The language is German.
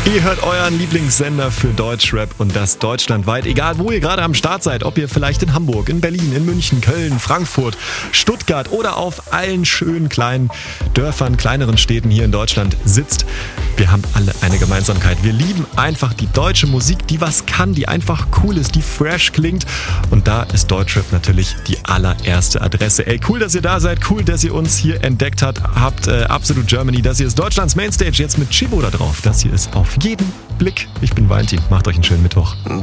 Ihr hört euren Lieblingssender für Deutschrap und das deutschlandweit. Egal, wo ihr gerade am Start seid, ob ihr vielleicht in Hamburg, in Berlin, in München, Köln, Frankfurt, Stuttgart oder auf allen schönen kleinen Dörfern, kleineren Städten hier in Deutschland sitzt. Wir haben alle eine Gemeinsamkeit. Wir lieben einfach die deutsche Musik, die was kann, die einfach cool ist, die fresh klingt. Und da ist Deutschrap natürlich die allererste Adresse. Ey, cool, dass ihr da seid. Cool, dass ihr uns hier entdeckt habt. Absolut Germany. Das hier ist Deutschlands Mainstage. Jetzt mit Chibo da drauf. Das hier ist Auf jeden Blick. Ich bin Valentin. Macht euch einen schönen Mittwoch.